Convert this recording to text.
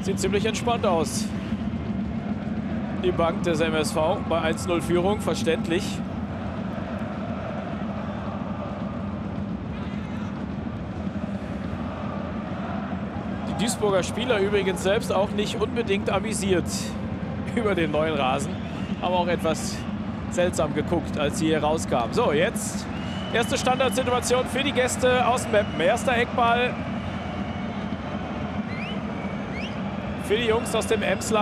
Sieht ziemlich entspannt aus. Die Bank des MSV bei 1:0 Führung, verständlich. Die Duisburger Spieler übrigens selbst auch nicht unbedingt amüsiert über den neuen Rasen. Aber auch etwas seltsam geguckt, als sie hier rauskamen. So, jetzt erste Standardsituation für die Gäste aus Meppen. Erster Eckball für die Jungs aus dem Emsland.